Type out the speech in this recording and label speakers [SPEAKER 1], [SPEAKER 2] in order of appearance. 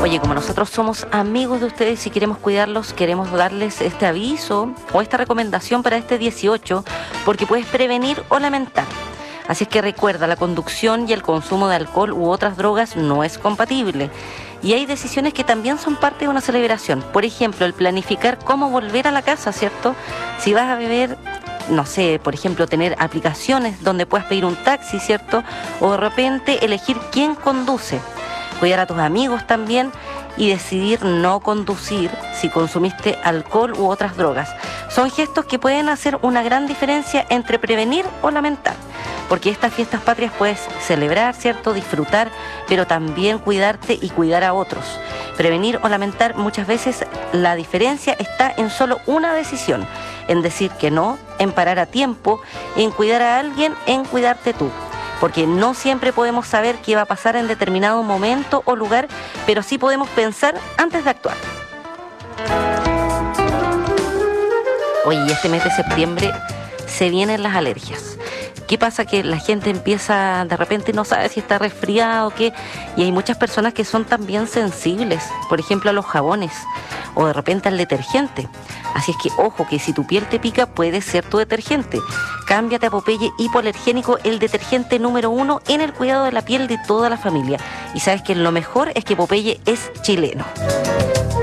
[SPEAKER 1] Oye, como nosotros somos amigos de ustedes y queremos cuidarlos, queremos darles este aviso o esta recomendación para este 18, porque puedes prevenir o lamentar. Así es que recuerda, la conducción y el consumo de alcohol u otras drogas no es compatible. Y hay decisiones que también son parte de una celebración. Por ejemplo, el planificar cómo volver a la casa, ¿cierto? Si vas a beber, no sé, por ejemplo, tener aplicaciones donde puedas pedir un taxi, ¿cierto? O de repente elegir quién conduce. Cuidar a tus amigos también y decidir no conducir si consumiste alcohol u otras drogas. Son gestos que pueden hacer una gran diferencia entre prevenir o lamentar. Porque estas fiestas patrias puedes celebrar, ¿cierto? Disfrutar, pero también cuidarte y cuidar a otros. Prevenir o lamentar, muchas veces la diferencia está en solo una decisión, en decir que no, en parar a tiempo, en cuidar a alguien, en cuidarte tú. Porque no siempre podemos saber qué va a pasar en determinado momento o lugar, pero sí podemos pensar antes de actuar. Oye, este mes de septiembre se vienen las alergias. ¿Qué pasa? Que la gente empieza, de repente no sabe si está resfriado o qué, y hay muchas personas que son también sensibles, por ejemplo a los jabones o de repente al detergente. Así es que ojo, que si tu piel te pica puede ser tu detergente. Cámbiate a Popeye Hipoalergénico, el detergente número 1 en el cuidado de la piel de toda la familia. Y sabes que lo mejor es que Popeye es chileno.